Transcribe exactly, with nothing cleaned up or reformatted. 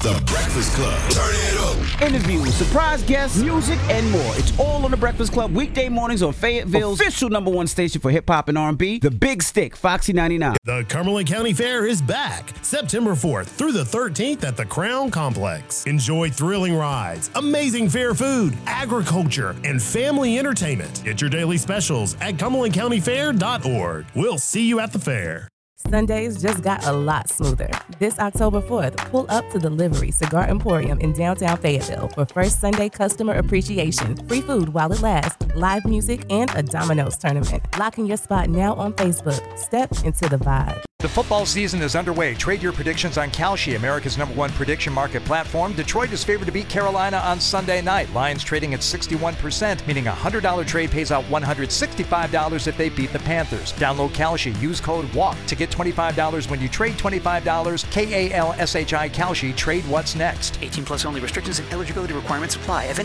The Breakfast Club. Turn it up. Interviews, surprise guests, music, and more. It's all on The Breakfast Club weekday mornings on Fayetteville's official number one station for hip-hop and R and B, The Big Stick, Foxy ninety-nine. The Cumberland County Fair is back September fourth through the thirteenth at the Crown Complex. Enjoy thrilling rides, amazing fair food, agriculture, and family entertainment. Get your daily specials at cumberland county fair dot org. We'll see you at the fair. Sundays just got a lot smoother. This October fourth, pull up to the Livery Cigar Emporium in downtown Fayetteville for First Sunday Customer Appreciation, free food while it lasts, live music, and a Domino's tournament. Lock in your spot now on Facebook. Step into the vibe. The football season is underway. Trade your predictions on Kalshi, America's number one prediction market platform. Detroit is favored to beat Carolina on Sunday night. Lions trading at sixty-one percent, meaning a one hundred dollars trade pays out one hundred sixty-five dollars if they beat the Panthers. Download Kalshi. Use code WALK to get twenty-five dollars when you trade twenty-five dollars. K A L S H I Kalshi. Trade what's next. eighteen plus only. Restrictions and eligibility requirements apply. If